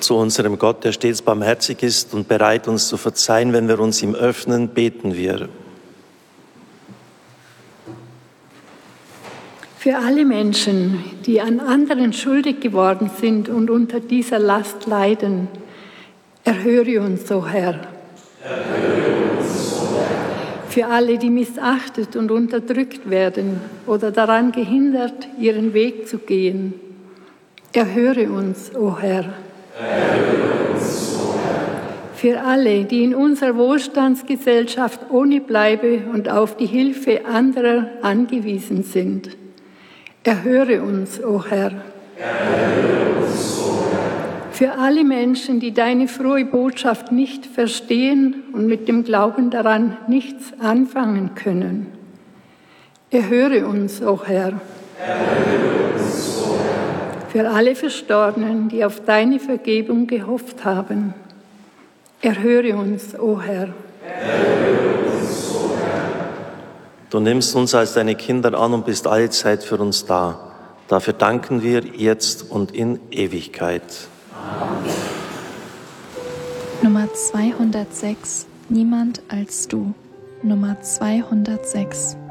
Zu unserem Gott, der stets barmherzig ist und bereit, uns zu verzeihen, wenn wir uns ihm öffnen, beten wir. Für alle Menschen, die an anderen schuldig geworden sind und unter dieser Last leiden, erhöre uns, o Herr. Für alle, die missachtet und unterdrückt werden oder daran gehindert, ihren Weg zu gehen, erhöre uns, o Herr. Für alle, die in unserer Wohlstandsgesellschaft ohne Bleibe und auf die Hilfe anderer angewiesen sind, erhöre uns, o Herr. Für alle Menschen, die deine frohe Botschaft nicht verstehen und mit dem Glauben daran nichts anfangen können, erhöre uns, o Herr. Für alle Verstorbenen, die auf deine Vergebung gehofft haben, erhöre uns, o Herr. Du nimmst uns als deine Kinder an und bist allezeit für uns da. Dafür danken wir jetzt und in Ewigkeit. Amen. Nummer 206. Niemand als du. Nummer 206.